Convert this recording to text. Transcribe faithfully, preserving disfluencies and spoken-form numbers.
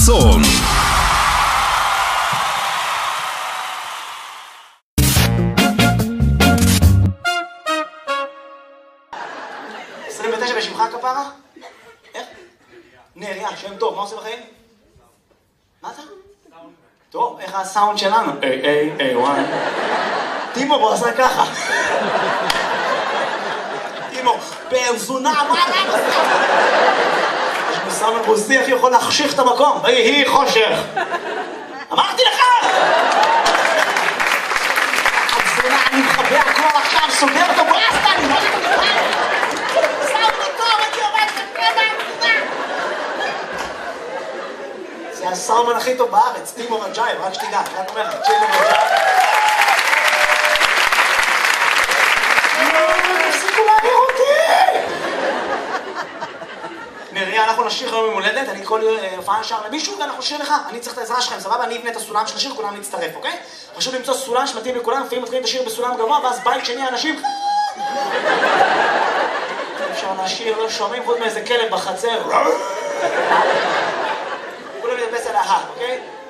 חסון. עשרים ותשע בשמך כפרה? איך? נריה, שם טוב, מה עושה בחיים? מה אתה? טוב, איך הסאונד שלנו? איי, איי, איי, וואן. טימו, הוא עשה ככה. טימו, פרזונה, מה אתה עושה? יש מסאמן רוסי, איך יכול להחשיך את המקום? ויהי חושך. אמרתי לך! פרזונה, אני מחבא הכל עכשיו, סוגר אותו ברסטה, אני לא יודע. סאונד טוב, אני עובד את זה הסאומן הכי טוב בארץ, טימו רג'ייב, רק שתדע, רק אומר לך, טימו רג'ייב. תפסיקו להעביר אותי! נריה, אנחנו נשיר היום עם הולדת, אני כל הופעה נשאר למישהו ואנחנו נשיר לך, אני צריך את העזרה שלכם, סבבה? אני אבנה את הסולם של השיר, כולם נצטרף, אוקיי? חשוב למצוא סולם שמתאים לכולם, לפעמים מתחילים את השיר בסולם גבוה, ואז בית שני האנשים... אפשר לשיר, לא שומעים, חוץ מאיזה כלב בחצר. כולם נדפס על ההר, אוקיי?